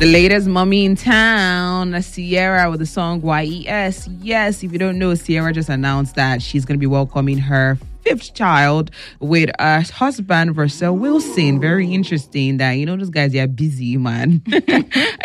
The latest mommy in town, Sierra, with the song YES. Yes, if you don't know, Sierra just announced that she's going to be welcoming her fifth child with a husband, Russell Wilson. Very interesting that, those guys, they are busy, man.